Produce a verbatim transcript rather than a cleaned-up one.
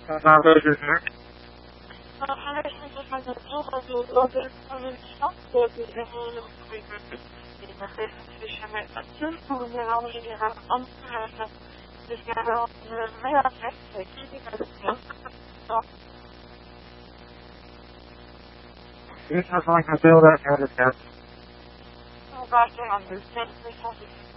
Dans le jeu. It's not like I feel that kind of stuff. Oh gosh, I understand.